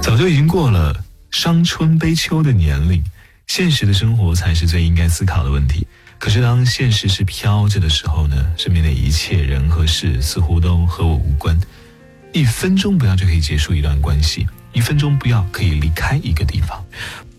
早就已经过了伤春悲秋的年龄，现实的生活才是最应该思考的问题。可是当现实是飘着的时候呢，身边的一切人和事似乎都和我无关。1分钟不要就可以结束一段关系，1分钟不要可以离开一个地方。